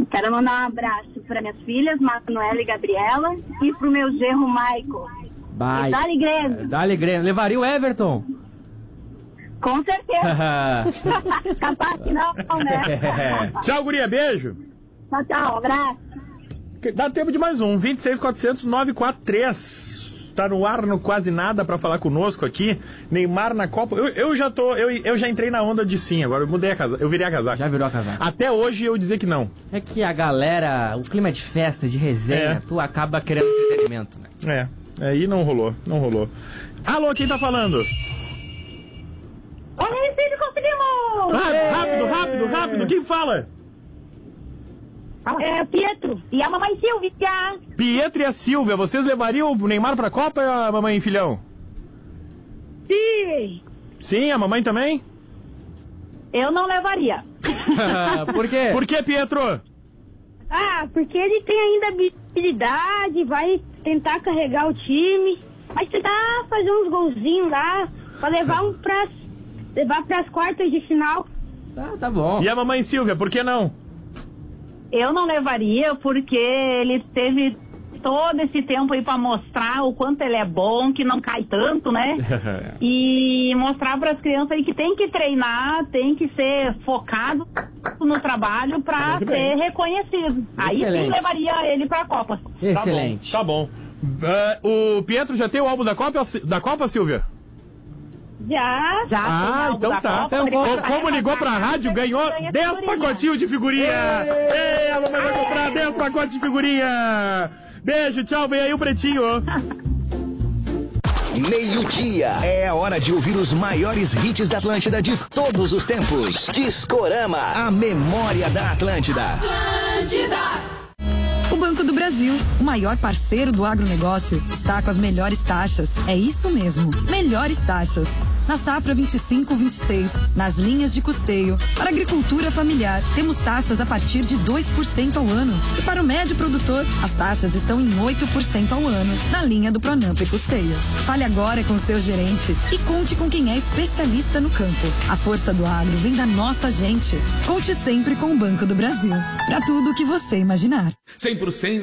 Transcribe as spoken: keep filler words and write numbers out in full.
Quero mandar um abraço para minhas filhas, Manuela e Gabriela, e pro meu genro, Maico. Vai. Dá-lhe Grêmio. Dá-lhe Grêmio. Levaria o Everton? Com certeza. Capaz que não, né? Tchau, guria. Beijo. Tchau, tchau. Abraço. Dá tempo de mais um. vinte e seis, quatrocentos, novecentos e quarenta e três. Tá no ar no Quase Nada pra falar conosco aqui. Neymar na Copa. Eu, eu já tô. Eu, eu já entrei na onda de sim. Agora eu mudei a casaca. Eu virei a casaca. Já virou a casaca. Até hoje eu dizer que não. É que a galera, o clima de festa, de resenha, É. tu acaba querendo entretenimento, né? É. Aí não rolou. Não rolou. Alô, quem tá falando? Olha, Recife, conseguimos! Rápido, rápido, rápido, rápido. Quem fala? É Pietro e a mamãe Silvia. Pietro e a Silvia. Vocês levariam o Neymar pra Copa, a mamãe e filhão? Sim. Sim, a mamãe também? Eu não levaria. Por quê? Por que, Pietro? Ah, porque ele tem ainda habilidade, vai tentar carregar o time, vai tentar fazer uns golzinhos lá, pra levar um pra, levar pras quartas de final. Tá, tá bom. E a mamãe Silvia, por que não? Eu não levaria porque ele teve todo esse tempo aí pra mostrar o quanto ele é bom, que não cai tanto, né? E mostrar pras crianças aí que tem que treinar, tem que ser focado no trabalho pra Muito ser bem. reconhecido. Aí sim Excelente. levaria ele pra Copa. Excelente. Tá bom. Tá bom. Uh, o Pietro já tem o álbum da Copa, da Copa, Silvia? Já, já. Ah, tem então algo da tá. Copa, Co- ele vai como ligou pra repassar, rádio, ganhou ganha dez figurinha. pacotinhos de figurinha. Ei, a mamãe vai comprar dez pacotes de figurinha. Beijo, tchau, vem aí o Pretinho. Meio-dia. É a hora de ouvir os maiores hits da Atlântida de todos os tempos. Discorama, a memória da Atlântida. O Banco do Brasil, o maior parceiro do agronegócio, está com as melhores taxas. É isso mesmo, melhores taxas. Na safra vinte e cinco vinte e seis, nas linhas de custeio, para a agricultura familiar, temos taxas a partir de dois por cento ao ano. E para o médio produtor, as taxas estão em oito por cento ao ano, na linha do Pronamp e Custeio. Fale agora com seu gerente e conte com quem é especialista no campo. A força do agro vem da nossa gente. Conte sempre com o Banco do Brasil. Para tudo o que você imaginar. cem por cento